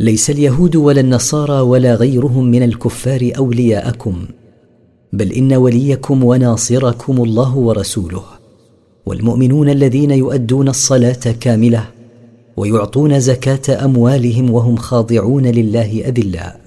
ليس اليهود ولا النصارى ولا غيرهم من الكفار أولياءكم، بل إن وليكم وناصركم الله ورسوله، والمؤمنون الذين يؤدون الصلاة كاملة ويعطون زكاة أموالهم وهم خاضعون لله أذلاء.